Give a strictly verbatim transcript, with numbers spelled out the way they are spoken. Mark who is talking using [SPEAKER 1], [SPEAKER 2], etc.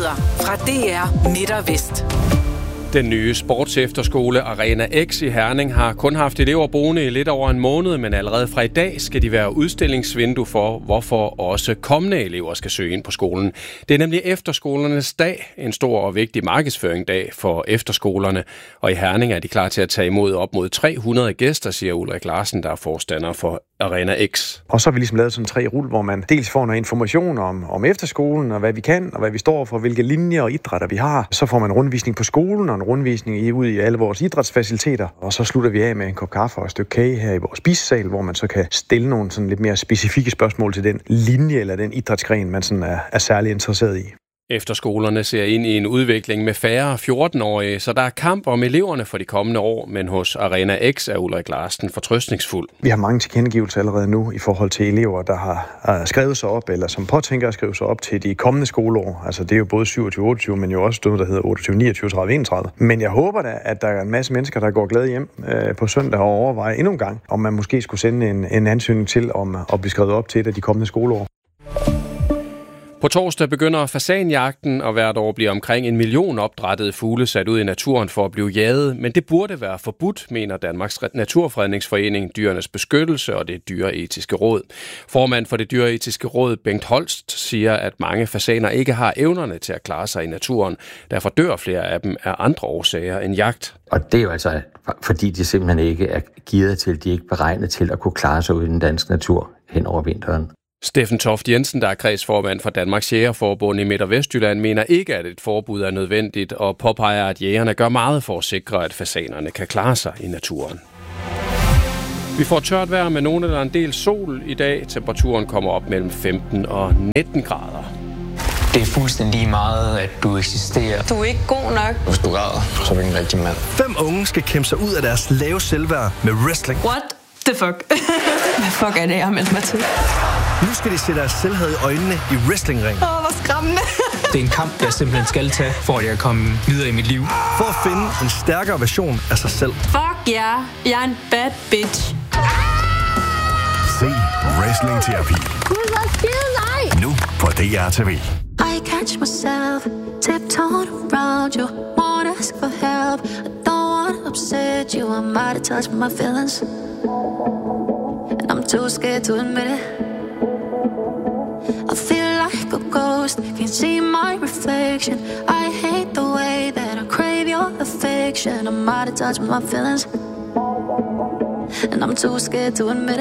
[SPEAKER 1] Nyheder fra D R Midt og Vest.
[SPEAKER 2] Den nye sportsefterskole Arena X i Herning har kun haft elever boende i lidt over en måned, men allerede fra i dag skal de være udstillingsvindue for, hvorfor også kommende elever skal søge ind på skolen. Det er nemlig efterskolernes dag, en stor og vigtig markedsføringdag for efterskolerne, og i Herning er de klar til at tage imod op mod tre hundrede gæster, siger Ulrik Larsen, der er forstander for Arena X.
[SPEAKER 3] Og så har vi ligesom lavet sådan tre rul, hvor man dels får noget information om, om efterskolen, og hvad vi kan, og hvad vi står for, hvilke linjer og idrætter vi har. Så får man rundvisning på skolen, og en rundvisning i, ud i alle vores idrætsfaciliteter. Og så slutter vi af med en kop kaffe og et stykke kage her i vores spisesal, hvor man så kan stille nogle sådan lidt mere specifikke spørgsmål til den linje eller den idrætsgren, man sådan er, er særlig interesseret i.
[SPEAKER 2] Efterskolerne ser ind i en udvikling med færre fjorten-årige, så der er kamp om eleverne for de kommende år, men hos Arena X er Ulrik Larsen fortrøstningsfuld.
[SPEAKER 3] Vi har mange tilkendegivelser allerede nu i forhold til elever, der har skrevet sig op, eller som påtænker at skrive sig op til de kommende skoleår. Altså det er jo både syvogtyve otteogtyve, men jo også noget, der hedder otteogtyve niogtyve tredive enogtredive. Men jeg håber da, at der er en masse mennesker, der går glade hjem øh, på søndag og overvejer endnu en gang, om man måske skulle sende en, en ansøgning til om at blive skrevet op til et af de kommende skoleår.
[SPEAKER 2] På torsdag begynder fasanjagten, og hvert år bliver omkring en million opdrættede fugle sat ud i naturen for at blive jaget, men det burde være forbudt, mener Danmarks Naturfredningsforening, Dyrenes Beskyttelse og det Dyreetiske Råd. Formand for det Dyreetiske Råd, Bengt Holst, siger, at mange fasaner ikke har evnerne til at klare sig i naturen. Derfor dør flere af dem af andre årsager end jagt.
[SPEAKER 4] Og det er jo altså, fordi de simpelthen ikke er gearet til, de er ikke beregnet til at kunne klare sig ude i den danske natur hen over vinteren.
[SPEAKER 2] Steffen Toft Jensen, der er kredsformand for Danmarks Jægerforbund i Midt- og Vestjylland, mener ikke, at et forbud er nødvendigt, og påpeger, at jægerne gør meget for at sikre, at fasanerne kan klare sig i naturen. Vi får tørt vejr med nogen eller en del sol i dag. Temperaturen kommer op mellem femten og nitten grader.
[SPEAKER 5] Det er fuldstændig lige meget, at du eksisterer.
[SPEAKER 6] Du er ikke god nok.
[SPEAKER 5] Hvis du græder, så er du ikke en rigtig mand.
[SPEAKER 7] Fem unge skal kæmpe sig ud af deres lave selvværd med wrestling.
[SPEAKER 6] What the fuck? Hvad fuck er det, jeg har meldt mig til?
[SPEAKER 7] Nu skal de se deres selvhed i øjnene i wrestlingring.
[SPEAKER 6] Åh, oh, hvor skræmmende.
[SPEAKER 5] Det er en kamp, jeg simpelthen skal tage, for at jeg kan komme videre i mit liv.
[SPEAKER 7] For at finde en stærkere version af sig selv.
[SPEAKER 6] Fuck ja, yeah. Jeg er en bad bitch.
[SPEAKER 8] Se Wrestling-terapi. Nu på D R T V.
[SPEAKER 9] I catch myself tiptoeing around you. Won't ask for help. I don't want to upset you. I'm out of touch with my feelings. And I'm too scared to admit it. I feel like a ghost, can't see my reflection. I hate the way that I crave your affection. I'm out of touch with my feelings. And I'm too scared to admit it.